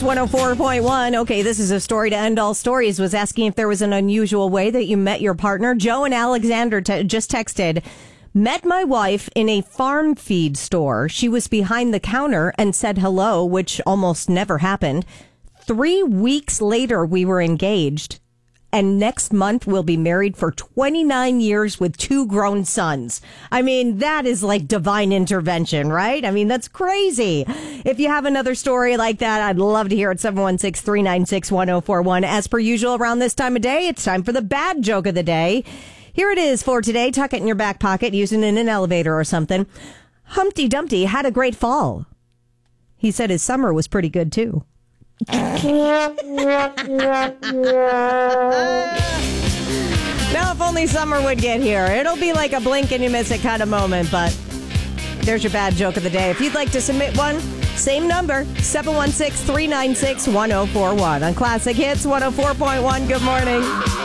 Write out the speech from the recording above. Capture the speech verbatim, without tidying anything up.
one oh four point one. Okay, this is a story to end all stories. Was asking if there was an unusual way that you met your partner. Joe and Alexander te- just texted, met my wife in a farm feed store. She was behind the counter and said hello, which almost never happened. Three weeks later, we were engaged. And next month, we'll be married for twenty-nine years with two grown sons. I mean, that is like divine intervention, right? I mean, that's crazy. If you have another story like that, I'd love to hear it. seven one six, three nine six, one oh four one. As per usual, around this time of day, it's time for the bad joke of the day. Here it is for today. Tuck it in your back pocket, using it in an elevator or something. Humpty Dumpty had a great fall. He said his summer was pretty good, too. Now, if only summer would get here. It'll be like a blink and you miss it kind of moment, but there's your bad joke of the day. If you'd like to submit one, same number, seven one six, three nine six, one oh four one. On Classic Hits one oh four point one, good morning.